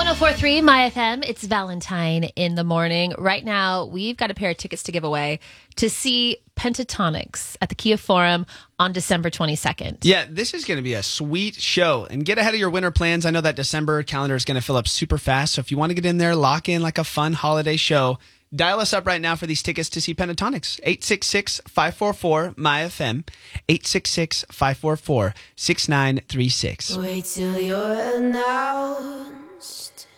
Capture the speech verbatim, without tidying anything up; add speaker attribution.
Speaker 1: oh four point three My F M. It's Valentine in the morning. Right now, we've got a pair of tickets to give away to see Pentatonix at the Kia Forum on December twenty-second.
Speaker 2: Yeah, this is going to be a sweet show. And get ahead of your winter plans. I know that December calendar is going to fill up super fast. So if you want to get in there, lock in like a fun holiday show, dial us up right now for these tickets to see Pentatonix. eight six six, five four four, M Y F M. eight six six, five four four, six nine three six.
Speaker 3: Wait till you're announced